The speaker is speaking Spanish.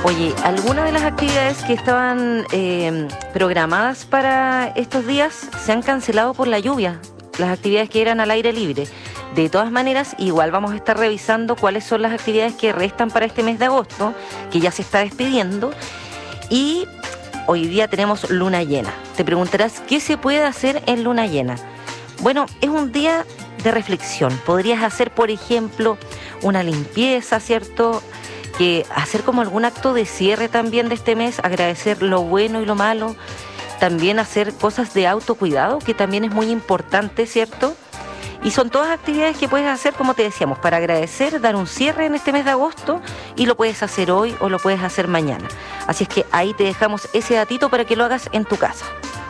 Oye, algunas de las actividades que estaban programadas para estos días se han cancelado por la lluvia, las actividades que eran al aire libre. De todas maneras, igual vamos a estar revisando cuáles son las actividades que restan para este mes de agosto, que ya se está despidiendo. Y hoy día tenemos luna llena. Te preguntarás, ¿qué se puede hacer en luna llena? Bueno, es un día de reflexión. Podrías hacer, por ejemplo, una limpieza, ¿cierto?, que hacer como algún acto de cierre también de este mes, agradecer lo bueno y lo malo, también hacer cosas de autocuidado, que también es muy importante, ¿cierto? Y son todas actividades que puedes hacer, como te decíamos, para agradecer, dar un cierre en este mes de agosto, y lo puedes hacer hoy o lo puedes hacer mañana. Así es que ahí te dejamos ese datito para que lo hagas en tu casa.